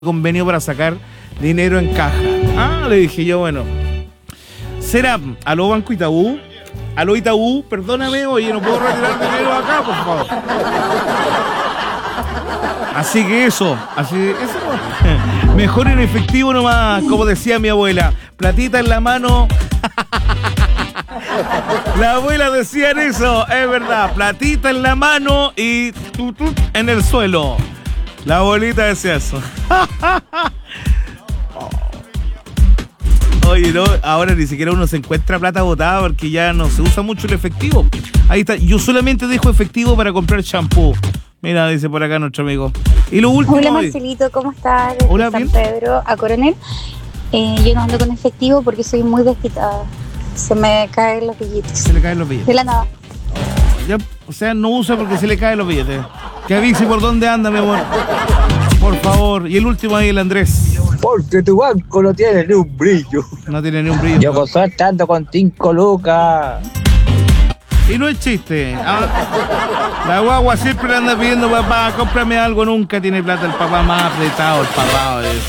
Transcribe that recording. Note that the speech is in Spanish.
convenio para sacar dinero en caja. Ah, le dije yo, bueno. ¿Será aló Banco Itaú? Aló Itaú, perdóname, oye, no puedo retirar dinero acá, por favor. Así que eso. Mejor en efectivo nomás, como decía mi abuela. Platita en la mano. La abuela decía eso, es verdad. Platita en la mano y en el suelo. La abuelita decía eso. Oye, no, ahora ni siquiera uno se encuentra plata botada porque ya no se usa mucho el efectivo. Ahí está, yo solamente dejo efectivo para comprar champú. Mira, dice por acá nuestro amigo. Y lo último. Hola Marcelito, ¿cómo estás? Desde Hola, San bien. Pedro a Coronel. Yo no ando con efectivo porque soy muy desquitada. Se me caen los billetes. Se le caen los billetes. De la nada. Ya, o sea, no usa porque se le caen los billetes. Que avise por dónde anda, mi amor. Por favor. Y el último ahí, el Andrés. Porque tu banco no tiene ni un brillo. No tiene ni un brillo. Yo con suerte ando con 5 lucas. Y no es chiste. La guagua siempre le anda pidiendo, papá, cómprame algo. Nunca tiene plata el papá, más apretado el papá.